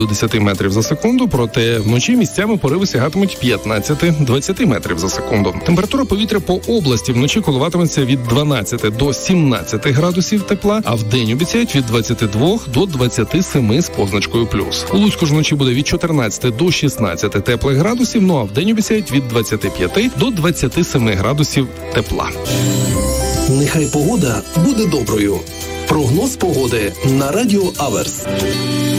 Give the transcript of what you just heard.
до 10 метрів за секунду, проте вночі місцями пориви сягатимуть 15-20 метрів за секунду. Температура повітря по області вночі коливатиметься від 12 до 17 градусів тепла, а вдень обіцяють від 22 до 27 з позначкою плюс. У Луцьку ж вночі буде від 14 до 16 теплих градусів, ну а вдень обіцяють від 25 до 27 градусів тепла. Нехай погода буде доброю. Прогноз погоди на Радіо Аверс.